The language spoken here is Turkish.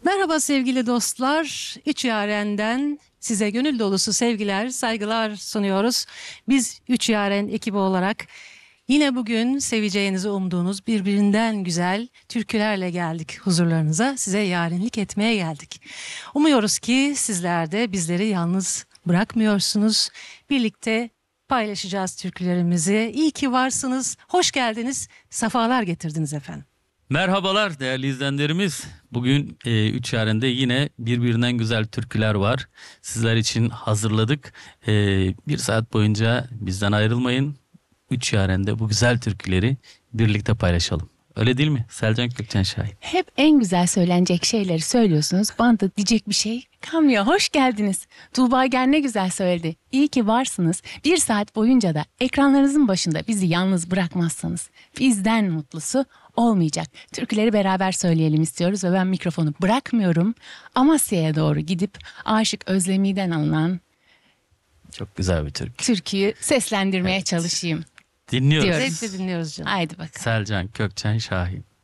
Merhaba sevgili dostlar. Üç Yaren'den size gönül dolusu sevgiler, saygılar sunuyoruz. Biz Üç Yaren ekibi olarak yine bugün seveceğinizi umduğunuz birbirinden güzel türkülerle geldik huzurlarınıza. Size yarenlik etmeye geldik. Umuyoruz ki sizler de bizleri yalnız bırakmıyorsunuz. Birlikte paylaşacağız türkülerimizi. İyi ki varsınız. Hoş geldiniz. Safalar getirdiniz efendim. Merhabalar değerli izleyenlerimiz. Bugün Üç Yaren'de yine birbirinden güzel türküler var. Sizler için hazırladık. Bir saat boyunca bizden ayrılmayın. Üç Yaren'de bu güzel türküleri birlikte paylaşalım. Öyle değil mi Selcan Gökçen Şahin? Hep en güzel söylenecek şeyleri söylüyorsunuz. Bana da diyecek bir şey kalmıyor. Hoş geldiniz. Tuğba Gel ne güzel söyledi. İyi ki varsınız. Bir saat boyunca da ekranlarınızın başında bizi yalnız bırakmazsanız bizden mutlusu olmayacak. Türküleri beraber söyleyelim istiyoruz ve ben mikrofonu bırakmıyorum. Amasya'ya doğru gidip Aşık Özlemi'den alınan Çok güzel bir türkü. türküyü seslendirmeye çalışayım. Dinliyoruz. Diyoruz. Zevkle dinliyoruz canım. Haydi bakalım. Selcan Gökçen Şahin.